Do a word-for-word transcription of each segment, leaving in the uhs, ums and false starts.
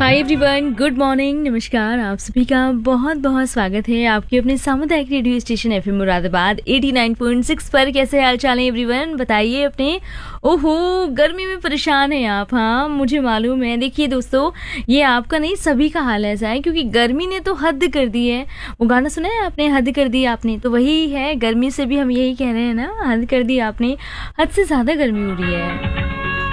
Hi everyone, good morning, नमस्कार। आप सभी का बहुत बहुत स्वागत है आपके अपने सामुदायिक रेडियो स्टेशन एफएम मुरादाबाद नवासी पॉइंट छह पर। कैसे हाल चाल है एवरीवन, बताइए अपने। ओहो, गर्मी में परेशान है आप। हाँ, मुझे मालूम है। देखिए दोस्तों, ये आपका नहीं, सभी का हाल ऐसा है, क्योंकि गर्मी ने तो हद कर दी है। वो गाना सुना है आपने, हद कर दी आपने, तो वही है। गर्मी से भी हम यही कह रहे हैं ना, हद कर दी आपने। हद से ज़्यादा गर्मी हो रही है।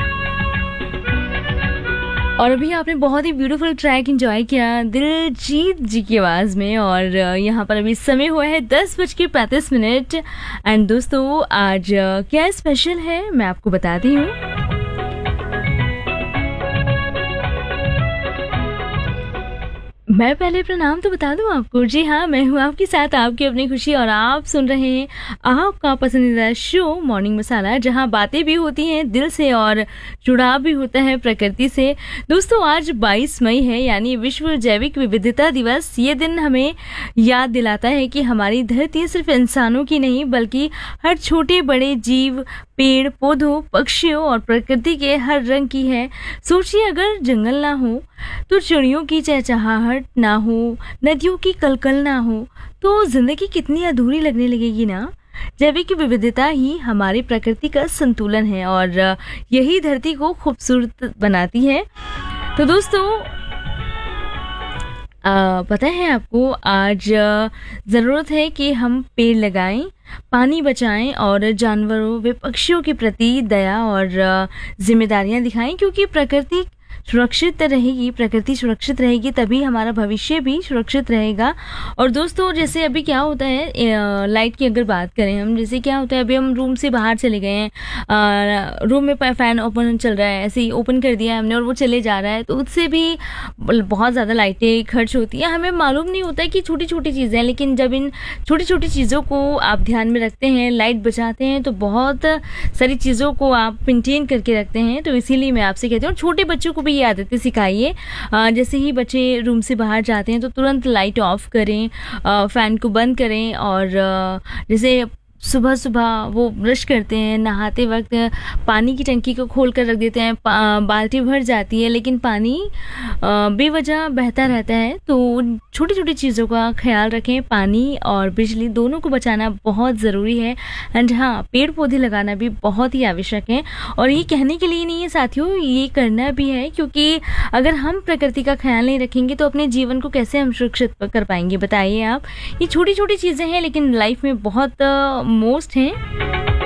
और अभी आपने बहुत ही ब्यूटीफुल ट्रैक एंजॉय किया दिलजीत जी की आवाज़ में। और यहाँ पर अभी समय हुआ है दस बज के पैंतीस मिनट। एंड दोस्तों, आज क्या स्पेशल है मैं आपको बताती हूँ। मैं पहले प्रणाम तो बता दूं आपको। जी हाँ, मैं हूँ आपके साथ, आपकी अपनी खुशी, और आप सुन रहे हैं आपका पसंदीदा शो मॉर्निंग मसाला, जहाँ बातें भी होती हैं दिल से और जुड़ाव भी होता है प्रकृति से। दोस्तों, आज बाईस मई है, यानी विश्व जैविक विविधता दिवस। ये दिन हमें याद दिलाता है कि हमारी धरती सिर्फ इंसानों की नहीं, बल्कि हर छोटे बड़े जीव, पेड़ पौधों, पक्षियों और प्रकृति के हर रंग की है। सोचिए, अगर जंगल ना हो तो चिड़ियों की चहचहाहट ना हो, नदियों की कलकल ना हो, तो जिंदगी कितनी अधूरी लगने लगेगी ना। जैविक विविधता ही हमारी प्रकृति का संतुलन है, और यही धरती को खूबसूरत बनाती है। तो दोस्तों, आ, पता है आपको, आज ज़रूरत है कि हम पेड़ लगाएं, पानी बचाएं और जानवरों व पक्षियों के प्रति दया और जिम्मेदारियां दिखाएं, क्योंकि प्रकृति सुरक्षित रहेगी प्रकृति सुरक्षित रहेगी तभी हमारा भविष्य भी सुरक्षित रहेगा। और दोस्तों, जैसे अभी क्या होता है, लाइट की अगर बात करें हम, जैसे क्या होता है, अभी हम रूम से बाहर चले गए हैं, रूम में फ़ैन ओपन चल रहा है, ऐसे ही ओपन कर दिया है हमने और वो चले जा रहा है, तो उससे भी बहुत ज़्यादा लाइटें खर्च होती हैं। हमें मालूम नहीं होता है कि छोटी छोटी चीज़ें हैं, लेकिन जब इन छोटी छोटी चीज़ों को आप ध्यान में रखते हैं, लाइट बचाते हैं, तो बहुत सारी चीज़ों को आप मेंटेन करके रखते हैं। तो इसीलिए मैं आपसे कहती हूँ, छोटे बच्चों को भी ये आदतें सिखाइए। जैसे ही बच्चे रूम से बाहर जाते हैं तो तुरंत लाइट ऑफ करें, फ़ैन को बंद करें, और जैसे सुबह सुबह वो ब्रश करते हैं, नहाते वक्त पानी की टंकी को खोल कर रख देते हैं, बाल्टी भर जाती है, लेकिन पानी बेवजह बहता रहता है। तो छोटी छोटी चीज़ों का ख्याल रखें। पानी और बिजली दोनों को बचाना बहुत ज़रूरी है। एंड हाँ, पेड़ पौधे लगाना भी बहुत ही आवश्यक है। और ये कहने के लिए नहीं है साथियों, ये करना भी है, क्योंकि अगर हम प्रकृति का ख्याल नहीं रखेंगे तो अपने जीवन को कैसे हम सुरक्षित कर पाएंगे, बताइए आप। ये छोटी छोटी चीज़ें हैं, लेकिन लाइफ में बहुत मोस्ट हैं।